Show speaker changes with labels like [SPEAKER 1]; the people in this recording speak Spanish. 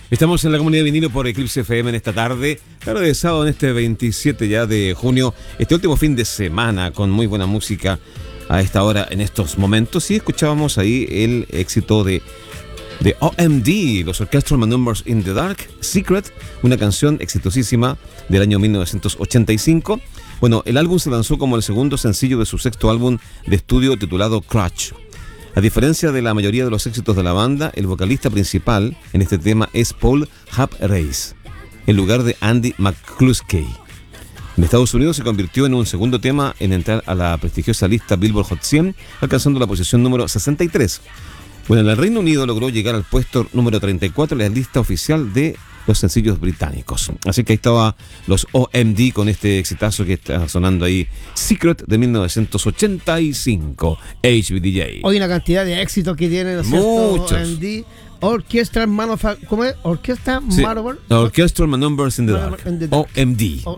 [SPEAKER 1] Estamos en la comunidad de vinilo por Eclipse FM en esta tarde, claro, de sábado en este 27 ya de junio, este último fin de semana con muy buena música a esta hora en estos momentos. Y escuchábamos ahí el éxito de OMD, los Orchestral Maneuvers in the Dark, Secret, una canción exitosísima del año 1985. Bueno, el álbum se lanzó como el segundo sencillo de su sexto álbum de estudio titulado Crutch. A diferencia de la mayoría de los éxitos de la banda, el vocalista principal en este tema es Paul Harp-Reis, en lugar de Andy McCluskey. En Estados Unidos se convirtió en un segundo tema en entrar a la prestigiosa lista Billboard Hot 100, alcanzando la posición número 63. Bueno, en el Reino Unido logró llegar al puesto número 34 en la lista oficial de los sencillos británicos. Así que ahí estaba los OMD con este exitazo que está sonando ahí, Secret de 1985, HBDJ.
[SPEAKER 2] Hoy una cantidad de éxitos que tiene, ¿no es cierto?
[SPEAKER 1] Muchos.
[SPEAKER 2] OMD, Orchestral Maneuver, ¿cómo es? Orchestra
[SPEAKER 1] Sí.
[SPEAKER 2] Maneuver.
[SPEAKER 1] Orchestral Maneuvers in the Dark,
[SPEAKER 2] In the Dark.
[SPEAKER 1] OMD.